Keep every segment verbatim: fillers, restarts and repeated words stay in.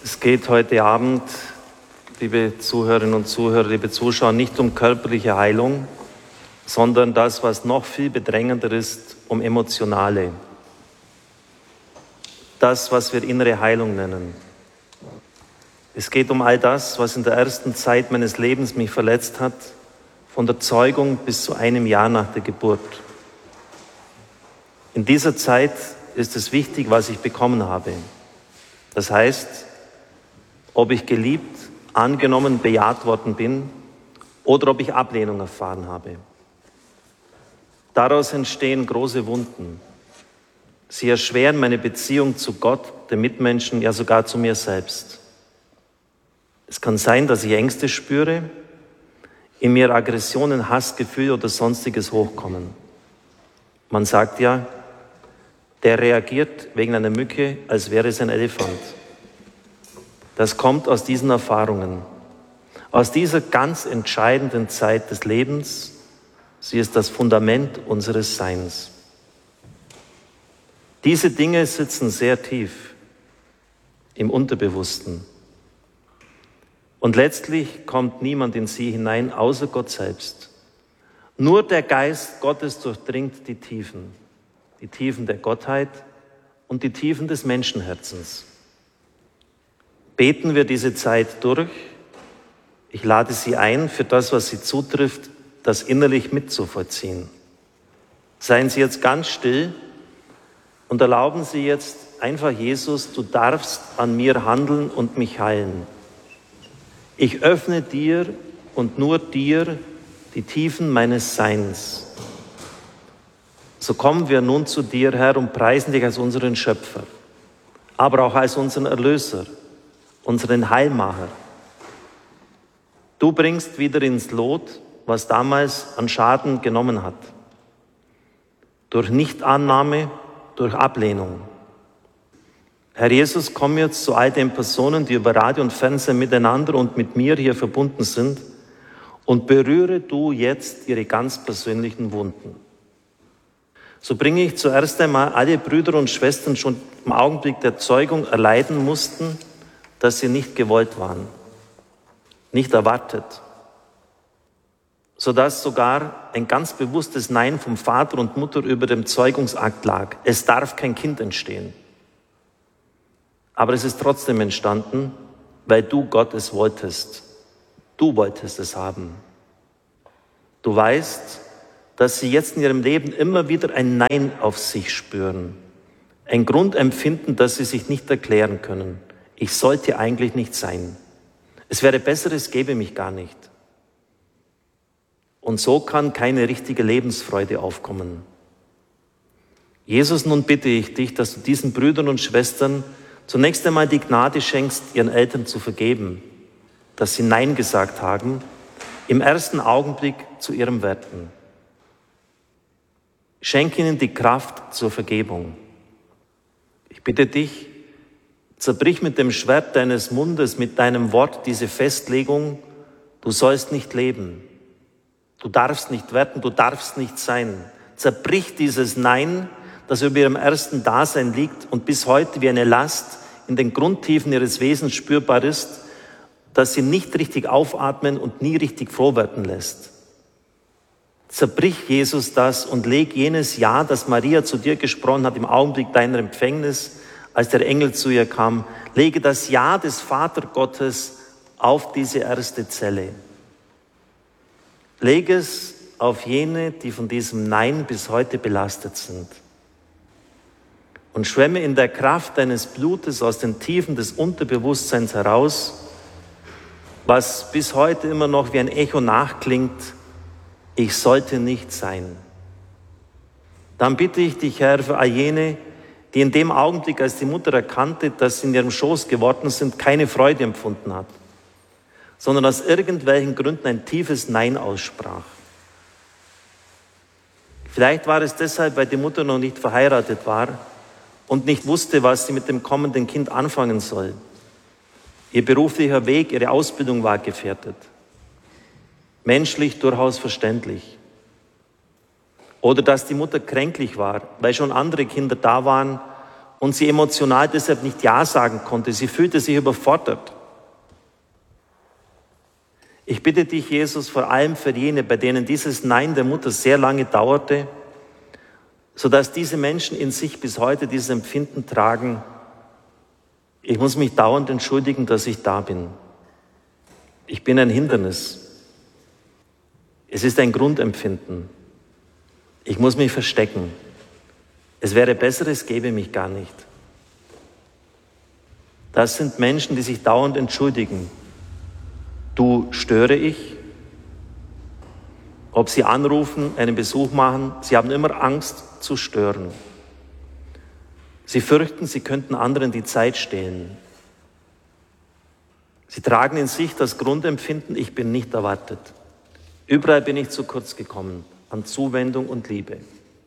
Es geht heute Abend, liebe Zuhörerinnen und Zuhörer, liebe Zuschauer, nicht um körperliche Heilung, sondern das, was noch viel bedrängender ist, um emotionale. Das, was wir innere Heilung nennen. Es geht um all das, was in der ersten Zeit meines Lebens mich verletzt hat, von der Zeugung bis zu einem Jahr nach der Geburt. In dieser Zeit ist es wichtig, was ich bekommen habe. Das heißt, ob ich geliebt, angenommen, bejaht worden bin oder ob ich Ablehnung erfahren habe. Daraus entstehen große Wunden. Sie erschweren meine Beziehung zu Gott, den Mitmenschen, ja sogar zu mir selbst. Es kann sein, dass ich Ängste spüre, in mir Aggressionen, Hassgefühle oder Sonstiges hochkommen. Man sagt ja, der reagiert wegen einer Mücke, als wäre es ein Elefant. Das kommt aus diesen Erfahrungen, aus dieser ganz entscheidenden Zeit des Lebens. Sie ist das Fundament unseres Seins. Diese Dinge sitzen sehr tief im Unterbewussten. Und letztlich kommt niemand in sie hinein, außer Gott selbst. Nur der Geist Gottes durchdringt die Tiefen, die Tiefen der Gottheit und die Tiefen des Menschenherzens. Beten wir diese Zeit durch. Ich lade Sie ein, für das, was Sie zutrifft, das innerlich mitzuvollziehen. Seien Sie jetzt ganz still und erlauben Sie jetzt einfach Jesus, du darfst an mir handeln und mich heilen. Ich öffne dir und nur dir die Tiefen meines Seins. So kommen wir nun zu dir, Herr, und preisen dich als unseren Schöpfer, aber auch als unseren Erlöser, unseren Heilmacher. Du bringst wieder ins Lot, was damals an Schaden genommen hat. Durch Nichtannahme, durch Ablehnung. Herr Jesus, komm jetzt zu all den Personen, die über Radio und Fernsehen miteinander und mit mir hier verbunden sind, und berühre du jetzt ihre ganz persönlichen Wunden. So bringe ich zuerst einmal alle Brüder und Schwestern schon im Augenblick der Zeugung erleiden mussten, dass sie nicht gewollt waren, nicht erwartet, sodass sogar ein ganz bewusstes Nein vom Vater und Mutter über dem Zeugungsakt lag. Es darf kein Kind entstehen. Aber es ist trotzdem entstanden, weil du, Gott, es wolltest. Du wolltest es haben. Du weißt, dass sie jetzt in ihrem Leben immer wieder ein Nein auf sich spüren. Ein Grundempfinden, das sie sich nicht erklären können. Ich sollte eigentlich nicht sein. Es wäre besser, es gäbe mich gar nicht. Und so kann keine richtige Lebensfreude aufkommen. Jesus, nun bitte ich dich, dass du diesen Brüdern und Schwestern zunächst einmal die Gnade schenkst, ihren Eltern zu vergeben, dass sie Nein gesagt haben, im ersten Augenblick zu ihrem Werten. Schenk ihnen die Kraft zur Vergebung. Ich bitte dich, zerbrich mit dem Schwert deines Mundes, mit deinem Wort diese Festlegung, du sollst nicht leben, du darfst nicht werden, du darfst nicht sein. Zerbrich dieses Nein, das über ihrem ersten Dasein liegt und bis heute wie eine Last in den Grundtiefen ihres Wesens spürbar ist, dass sie nicht richtig aufatmen und nie richtig froh werden lässt. Zerbrich, Jesus, das und leg jenes Ja, das Maria zu dir gesprochen hat im Augenblick deiner Empfängnis, als der Engel zu ihr kam, lege das Ja des Vatergottes auf diese erste Zelle. Lege es auf jene, die von diesem Nein bis heute belastet sind. Und schwemme in der Kraft deines Blutes aus den Tiefen des Unterbewusstseins heraus, was bis heute immer noch wie ein Echo nachklingt, ich sollte nicht sein. Dann bitte ich dich, Herr, für all jene, die in dem Augenblick, als die Mutter erkannte, dass sie in ihrem Schoß geworden sind, keine Freude empfunden hat, sondern aus irgendwelchen Gründen ein tiefes Nein aussprach. Vielleicht war es deshalb, weil die Mutter noch nicht verheiratet war und nicht wusste, was sie mit dem kommenden Kind anfangen soll. Ihr beruflicher Weg, ihre Ausbildung war gefährdet. Menschlich durchaus verständlich. Oder dass die Mutter kränklich war, weil schon andere Kinder da waren und sie emotional deshalb nicht Ja sagen konnte. Sie fühlte sich überfordert. Ich bitte dich, Jesus, vor allem für jene, bei denen dieses Nein der Mutter sehr lange dauerte, sodass diese Menschen in sich bis heute dieses Empfinden tragen: Ich muss mich dauernd entschuldigen, dass ich da bin. Ich bin ein Hindernis. Es ist ein Grundempfinden. Ich muss mich verstecken. Es wäre besser, es gäbe mich gar nicht. Das sind Menschen, die sich dauernd entschuldigen. Du, störe ich? Ob sie anrufen, einen Besuch machen, sie haben immer Angst zu stören. Sie fürchten, sie könnten anderen die Zeit stehlen. Sie tragen in sich das Grundempfinden: Ich bin nicht erwartet. Überall bin ich zu kurz gekommen an Zuwendung und Liebe.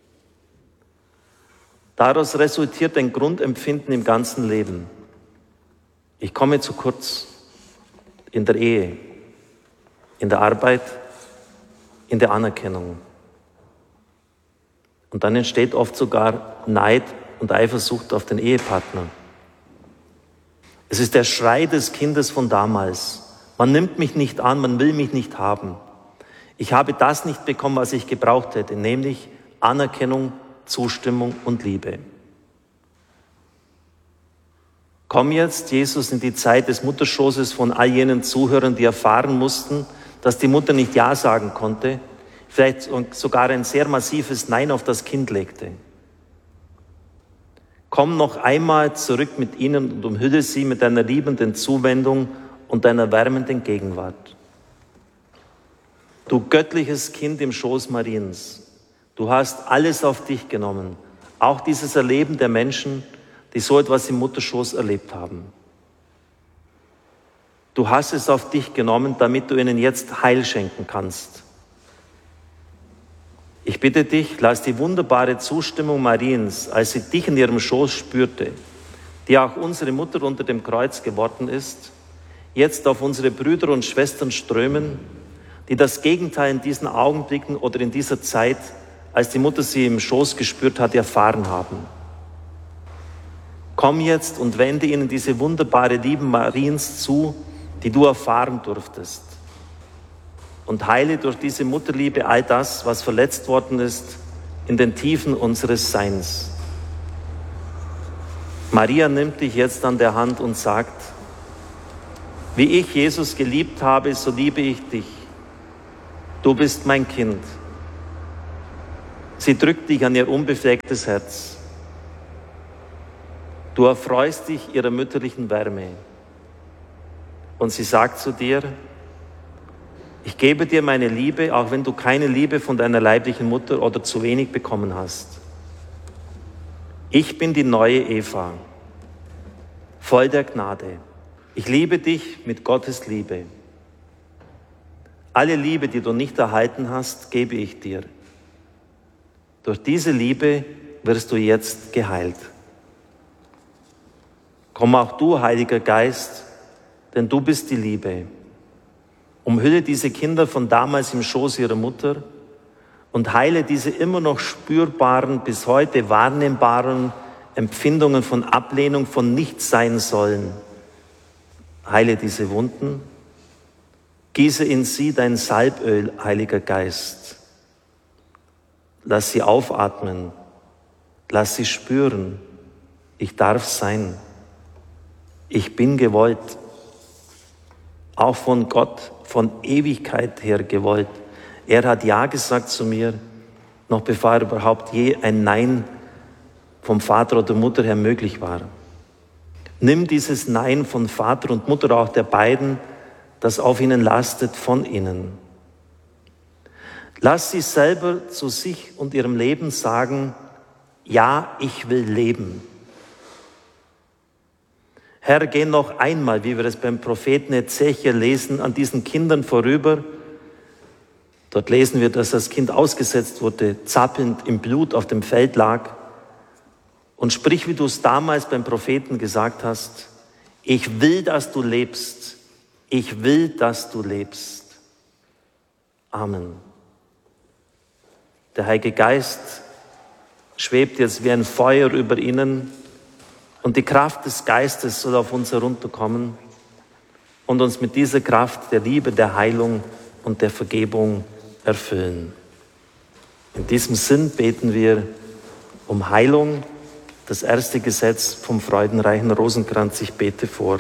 Daraus resultiert ein Grundempfinden im ganzen Leben: Ich komme zu kurz in der Ehe, in der Arbeit, in der Anerkennung. Und dann entsteht oft sogar Neid und Eifersucht auf den Ehepartner. Es ist der Schrei des Kindes von damals: Man nimmt mich nicht an, man will mich nicht haben. Ich habe das nicht bekommen, was ich gebraucht hätte, nämlich Anerkennung, Zustimmung und Liebe. Komm jetzt, Jesus, in die Zeit des Mutterschoßes von all jenen Zuhörern, die erfahren mussten, dass die Mutter nicht Ja sagen konnte, vielleicht sogar ein sehr massives Nein auf das Kind legte. Komm noch einmal zurück mit ihnen und umhülle sie mit deiner liebenden Zuwendung und deiner wärmenden Gegenwart. Du göttliches Kind im Schoß Mariens, du hast alles auf dich genommen, auch dieses Erleben der Menschen, die so etwas im Mutterschoß erlebt haben. Du hast es auf dich genommen, damit du ihnen jetzt Heil schenken kannst. Ich bitte dich, lass die wunderbare Zustimmung Mariens, als sie dich in ihrem Schoß spürte, die auch unsere Mutter unter dem Kreuz geworden ist, jetzt auf unsere Brüder und Schwestern strömen, die das Gegenteil in diesen Augenblicken oder in dieser Zeit, als die Mutter sie im Schoß gespürt hat, erfahren haben. Komm jetzt und wende ihnen diese wunderbare Liebe Mariens zu, die du erfahren durftest. Und heile durch diese Mutterliebe all das, was verletzt worden ist, in den Tiefen unseres Seins. Maria nimmt dich jetzt an der Hand und sagt: Wie ich Jesus geliebt habe, so liebe ich dich. Du bist mein Kind. Sie drückt dich an ihr unbeflecktes Herz. Du erfreust dich ihrer mütterlichen Wärme. Und sie sagt zu dir: Ich gebe dir meine Liebe, auch wenn du keine Liebe von deiner leiblichen Mutter oder zu wenig bekommen hast. Ich bin die neue Eva, voll der Gnade. Ich liebe dich mit Gottes Liebe. Alle Liebe, die du nicht erhalten hast, gebe ich dir. Durch diese Liebe wirst du jetzt geheilt. Komm auch du, Heiliger Geist, denn du bist die Liebe. Umhülle diese Kinder von damals im Schoß ihrer Mutter und heile diese immer noch spürbaren, bis heute wahrnehmbaren Empfindungen von Ablehnung, von Nichtsein sollen. Heile diese Wunden. Gieße in sie dein Salböl, Heiliger Geist. Lass sie aufatmen. Lass sie spüren. Ich darf sein. Ich bin gewollt. Auch von Gott, von Ewigkeit her gewollt. Er hat Ja gesagt zu mir, noch bevor überhaupt je ein Nein vom Vater oder Mutter her möglich war. Nimm dieses Nein von Vater und Mutter, auch der beiden, das auf ihnen lastet, von ihnen. Lass sie selber zu sich und ihrem Leben sagen: Ja, ich will leben. Herr, geh noch einmal, wie wir es beim Propheten Ezechiel lesen, an diesen Kindern vorüber. Dort lesen wir, dass das Kind ausgesetzt wurde, zappelnd im Blut auf dem Feld lag. Und sprich, wie du es damals beim Propheten gesagt hast: Ich will, dass du lebst. Ich will, dass du lebst. Amen. Der Heilige Geist schwebt jetzt wie ein Feuer über ihnen Und die Kraft des Geistes soll auf uns herunterkommen und uns mit dieser Kraft der Liebe, der Heilung und der Vergebung erfüllen. In diesem Sinn beten wir um Heilung. Das erste Gesetz vom freudenreichen Rosenkranz. Ich bete vor.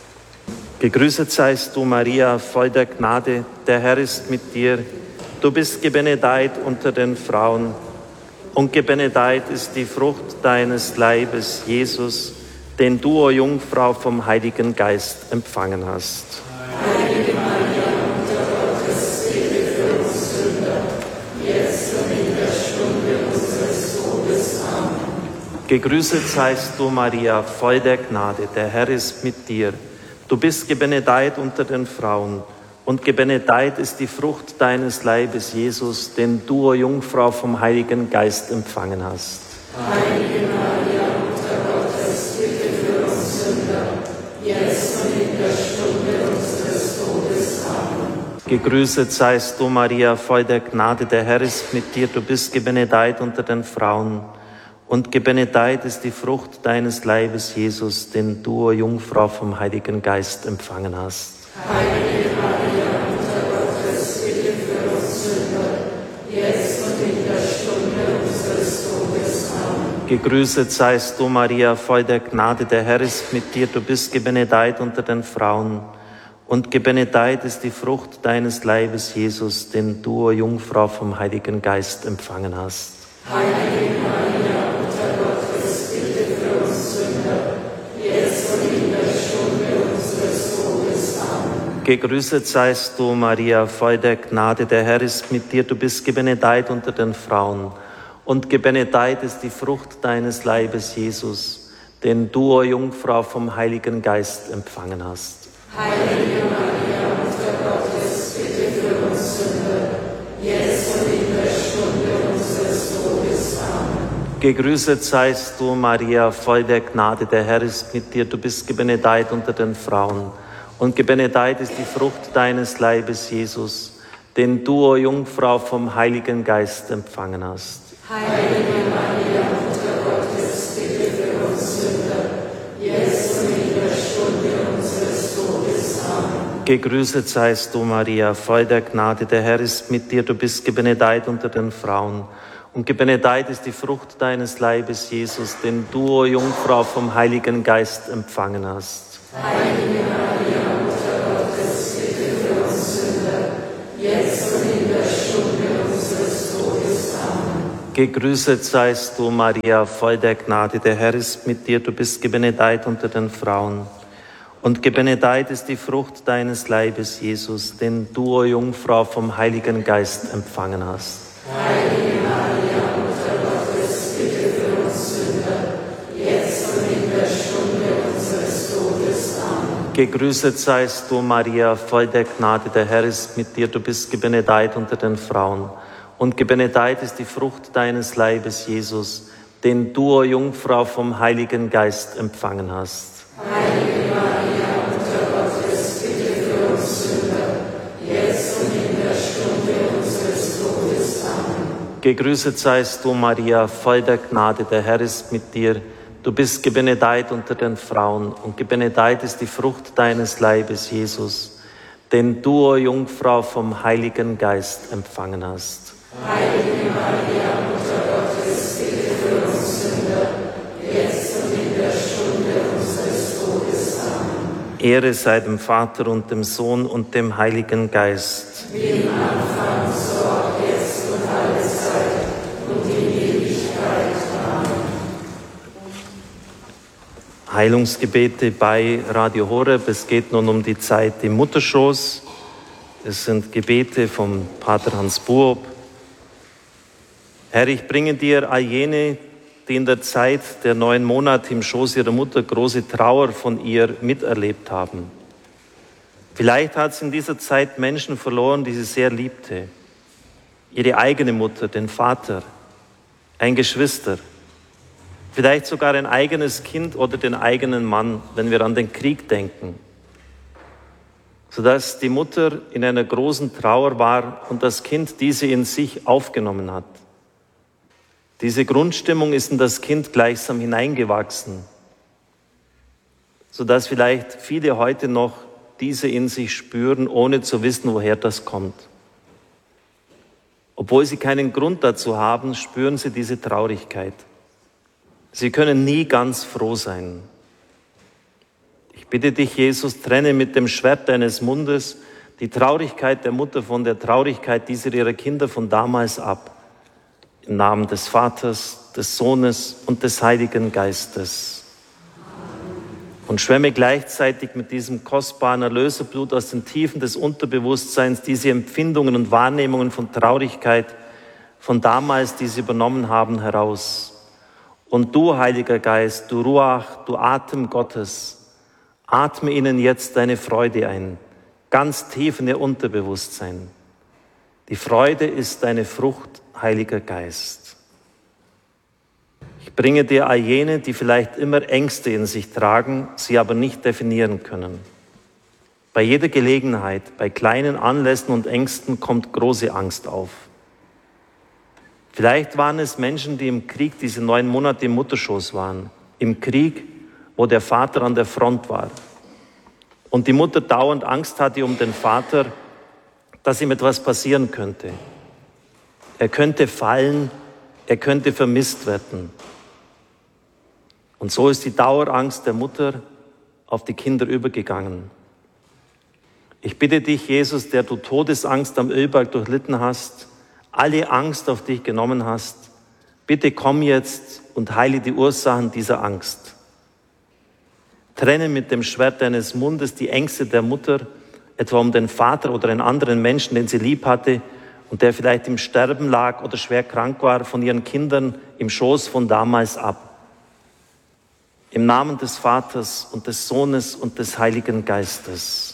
Gegrüßet seist du, Maria, voll der Gnade, der Herr ist mit dir. Du bist gebenedeit unter den Frauen und gebenedeit ist die Frucht deines Leibes, Jesus, den du, o Jungfrau, vom Heiligen Geist empfangen hast. Heilige Maria, Mutter Gottes, bitte für uns Sünder, jetzt und in der Stunde unseres Todes. Amen. Gegrüßet seist du, Maria, voll der Gnade, der Herr ist mit dir. Du bist gebenedeit unter den Frauen und gebenedeit ist die Frucht deines Leibes, Jesus, den du, o Jungfrau, vom Heiligen Geist empfangen hast. Heilige Maria, Mutter Gottes, bitte für uns Sünder, jetzt und in der Stunde unseres Todes. Amen. Gegrüßet seist du, Maria, voll der Gnade, der Herr ist mit dir. Du bist gebenedeit unter den Frauen und gebenedeit ist die Frucht deines Leibes, Jesus, den du, o Jungfrau, vom Heiligen Geist empfangen hast. Heilige Maria, Mutter Gottes, bitte für uns Sünder, jetzt und in der Stunde unseres Todes. Amen. Gegrüßet seist du, Maria, voll der Gnade, der Herr ist mit dir. Du bist gebenedeit unter den Frauen und gebenedeit ist die Frucht deines Leibes, Jesus, den du, o Jungfrau, vom Heiligen Geist empfangen hast. Heilige Maria, Mutter Gottes, bitte für uns Sünder, jetzt und in der Stunde unseres Todes. Amen. Gegrüßet seist du, Maria, voll der Gnade, der Herr ist mit dir. Du bist gebenedeit unter den Frauen und gebenedeit ist die Frucht deines Leibes, Jesus, den du, o Jungfrau, vom Heiligen Geist empfangen hast. Heilige Maria, Mutter Gottes, bitte für uns Sünder, jetzt und in der Stunde unseres Todes. Amen. Gegrüßet seist du, Maria, voll der Gnade, der Herr ist mit dir. Du bist gebenedeit unter den Frauen und gebenedeit ist die Frucht deines Leibes, Jesus, den du, o Jungfrau, vom Heiligen Geist empfangen hast. Heilige Maria, Mutter Gottes, bitte für uns Sünder, jetzt und in der Stunde unseres Todes. Amen. Gegrüßet seist du, Maria, voll der Gnade, der Herr ist mit dir. Du bist gebenedeit unter den Frauen und gebenedeit ist die Frucht deines Leibes, Jesus, den du, o Jungfrau, vom Heiligen Geist empfangen hast. Heilige Maria, Mutter Gottes, bitte für uns Sünder, jetzt und in der Stunde unseres Todes. Amen. Gegrüßet seist du, Maria, voll der Gnade, der Herr ist mit dir. Du bist gebenedeit unter den Frauen und gebenedeit ist die Frucht deines Leibes, Jesus, den du, o Jungfrau, vom Heiligen Geist empfangen hast. Heilige Maria, Mutter Gottes, bitte für uns Sünder, jetzt und in der Stunde unseres Todes. Amen. Gegrüßet seist du, Maria, voll der Gnade, der Herr ist mit dir. Du bist gebenedeit unter den Frauen und gebenedeit ist die Frucht deines Leibes, Jesus, den du, o Jungfrau, vom Heiligen Geist empfangen hast. Heilige Maria, Mutter Gottes, bitte für uns Sünder, jetzt und in der Stunde unseres Todes. Amen. Gegrüßet seist du, Maria, voll der Gnade, der Herr ist mit dir. Du bist gebenedeit unter den Frauen und gebenedeit ist die Frucht deines Leibes, Jesus, den du, o Jungfrau, vom Heiligen Geist empfangen hast. Heilige Maria, Mutter Gottes, bitte für uns Sünder, jetzt und in der Stunde unseres Todes. Amen. Ehre sei dem Vater und dem Sohn und dem Heiligen Geist. Wie im Anfang, so auch jetzt und alle Zeit und in Ewigkeit. Amen. Heilungsgebete bei Radio Horeb. Es geht nun um die Zeit im Mutterschoß. Es sind Gebete vom Pater Hans Buob. Herr, ich bringe dir all jene, die in der Zeit der neun Monate im Schoß ihrer Mutter große Trauer von ihr miterlebt haben. Vielleicht hat sie in dieser Zeit Menschen verloren, die sie sehr liebte. Ihre eigene Mutter, den Vater, ein Geschwister, vielleicht sogar ein eigenes Kind oder den eigenen Mann, wenn wir an den Krieg denken. Sodass die Mutter in einer großen Trauer war und das Kind diese in sich aufgenommen hat. Diese Grundstimmung ist in das Kind gleichsam hineingewachsen. sodass vielleicht viele heute noch diese in sich spüren, ohne zu wissen, woher das kommt. Obwohl sie keinen Grund dazu haben, spüren sie diese Traurigkeit. Sie können nie ganz froh sein. Ich bitte dich, Jesus, trenne mit dem Schwert deines Mundes die Traurigkeit der Mutter von der Traurigkeit dieser ihrer Kinder von damals ab. Im Namen des Vaters, des Sohnes und des Heiligen Geistes. Und schwemme gleichzeitig mit diesem kostbaren Erlöserblut aus den Tiefen des Unterbewusstseins diese Empfindungen und Wahrnehmungen von Traurigkeit von damals, die sie übernommen haben, heraus. Und du, Heiliger Geist, du Ruach, du Atem Gottes, atme ihnen jetzt deine Freude ein, ganz tief in ihr Unterbewusstsein. Die Freude ist deine Frucht, Heiliger Geist. Ich bringe dir all jene, die vielleicht immer Ängste in sich tragen, sie aber nicht definieren können. Bei jeder Gelegenheit, bei kleinen Anlässen und Ängsten kommt große Angst auf. Vielleicht waren es Menschen, die im Krieg diese neun Monate im Mutterschoß waren. Im Krieg, wo der Vater an der Front war. Und die Mutter dauernd Angst hatte um den Vater, dass ihm etwas passieren könnte. Er könnte fallen, er könnte vermisst werden. Und so ist die Dauerangst der Mutter auf die Kinder übergegangen. Ich bitte dich, Jesus, der du Todesangst am Ölberg durchlitten hast, alle Angst auf dich genommen hast, bitte komm jetzt und heile die Ursachen dieser Angst. Trenne mit dem Schwert deines Mundes die Ängste der Mutter, etwa um den Vater oder einen anderen Menschen, den sie lieb hatte und der vielleicht im Sterben lag oder schwer krank war, von ihren Kindern im Schoß von damals ab. Im Namen des Vaters und des Sohnes und des Heiligen Geistes.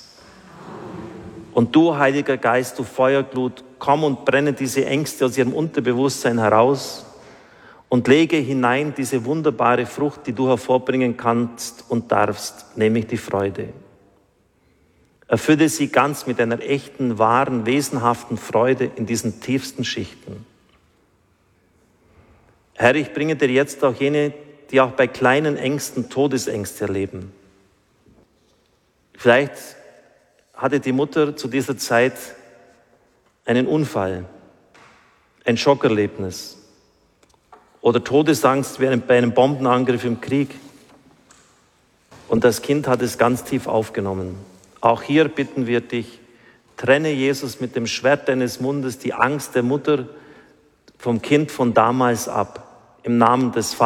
Und du, Heiliger Geist, du Feuerglut, komm und brenne diese Ängste aus ihrem Unterbewusstsein heraus und lege hinein diese wunderbare Frucht, die du hervorbringen kannst und darfst, nämlich die Freude. Erfülle sie ganz mit einer echten, wahren, wesenhaften Freude in diesen tiefsten Schichten. Herr, ich bringe dir jetzt auch jene, die auch bei kleinen Ängsten Todesängste erleben. Vielleicht hatte die Mutter zu dieser Zeit einen Unfall, ein Schockerlebnis oder Todesangst während bei einem Bombenangriff im Krieg. Und das Kind hat es ganz tief aufgenommen. Auch hier bitten wir dich, trenne Jesus mit dem Schwert deines Mundes die Angst der Mutter vom Kind von damals ab. Im Namen des Vaters.